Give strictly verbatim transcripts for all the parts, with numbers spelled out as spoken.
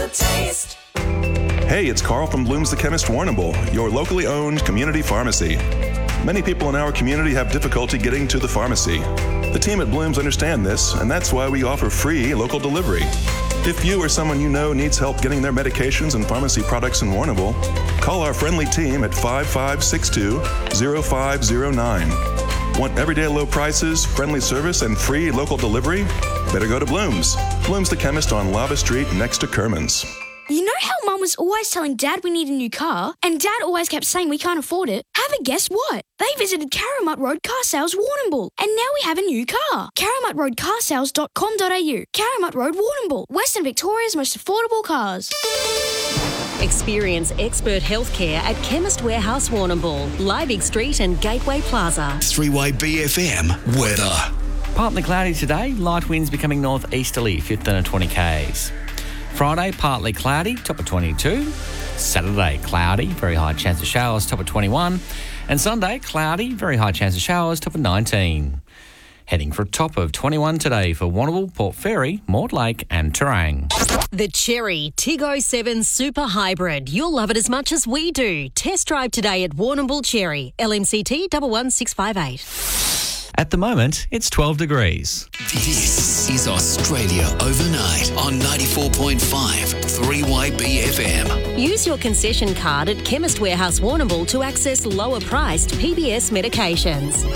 the taste. Hey, it's Carl from Bloom's The Chemist Warrnambool, your locally owned community pharmacy. Many people in our community have difficulty getting to the pharmacy. The team at Bloom's understand this, and that's why we offer free local delivery. If you or someone you know needs help getting their medications and pharmacy products in Warrnambool, call our friendly team at five five six two, zero five zero nine. Want everyday low prices, friendly service, and free local delivery? Better go to Bloom's. Bloom's The Chemist on Lava Street next to Kerman's. You know how Mum was always telling Dad we need a new car, and Dad always kept saying we can't afford it? Have a guess what? They visited Caramut Road Car Sales Warrnambool, and now we have a new car. caramut road car sales dot com dot a u. Caramut Road Warrnambool, Western Victoria's most affordable cars. Experience expert healthcare at Chemist Warehouse Warrnambool, Liebig Street and Gateway Plaza. Three-way B F M weather. Partly cloudy today, light winds becoming northeasterly, fifteen to twenty k's. Friday, partly cloudy, top of twenty-two. Saturday, cloudy, very high chance of showers, top of twenty-one. And Sunday, cloudy, very high chance of showers, top of nineteen. Heading for a top of twenty-one today for Warrnambool, Port Fairy, Mortlake and Terang. The Cherry Tiggo seven Super Hybrid. You'll love it as much as we do. Test drive today at Warrnambool Cherry, L M C T one one six five eight. At the moment, it's twelve degrees. This is Australia Overnight on ninety-four point five three Y B F M. Use your concession card at Chemist Warehouse Warrnambool to access lower priced P B S medications.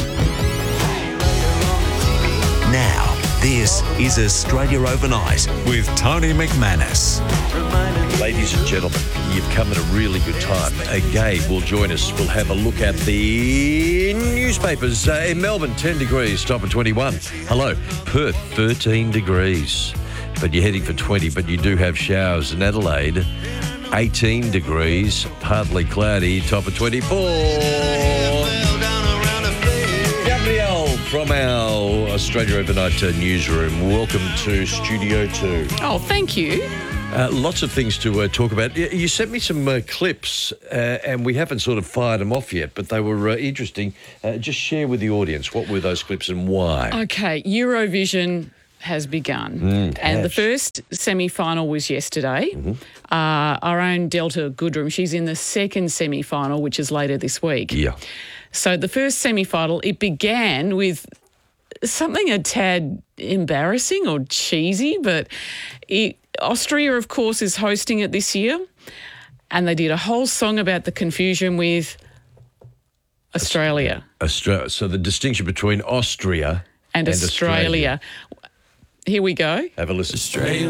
Now, this is Australia Overnight with Tony McManus. Ladies and gentlemen, you've come at a really good time. Uh, Gabe will join us. We'll have a look at the newspapers. Uh, in Melbourne, ten degrees, top of twenty-one. Hello. Perth, thirteen degrees. But you're heading for twenty, but you do have showers. In Adelaide, eighteen degrees, partly cloudy, top of twenty-four. Gabrielle from our Australia Overnight uh, newsroom. Welcome to Studio two. Oh, thank you. Uh, lots of things to uh, talk about. You, you sent me some uh, clips, uh, and we haven't sort of fired them off yet, but they were uh, interesting. Uh, just share with the audience, what were those clips and why? Okay, Eurovision has begun. Mm, and has. the first semi-final was yesterday. Mm-hmm. Uh, our own Delta Goodrum, she's in the second semi-final, which is later this week. Yeah. So the first semi-final, it began with something a tad embarrassing or cheesy, but it, Austria, of course, is hosting it this year, and they did a whole song about the confusion with Australia. Australia. So the distinction between Austria and, and Australia. Australia. Here we go. Have a listen. Australia.